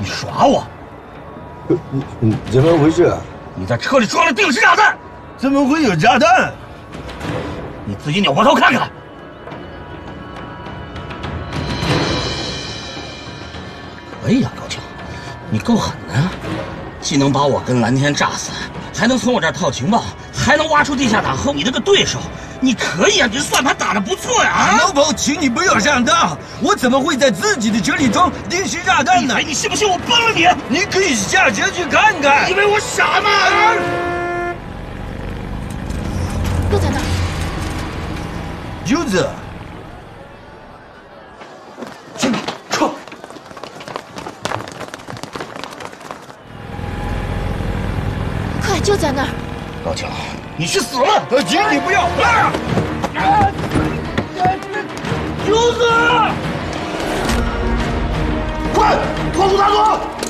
你耍我？ 怎么回事啊？ 你在车里装了定时炸弹！ 怎么会有炸弹？ 你自己扭过头看看。可以啊，高强，你够狠的呀！既能把我跟蓝天炸死，还能从我这儿套情报，还能挖出地下党和你这个对手。你可以啊，你这算盘打得不错呀！ 老鸨，请你不要上当，我怎么会在自己的车里装定时炸弹呢？ 你信不信我崩了你？ 你可以下车去看看。 以为我傻吗？ 又在那儿。 柚子， 去撤！ 快，就在那儿。 高强，你去死了！ 请你不要！ 柚子，快拖住大哥！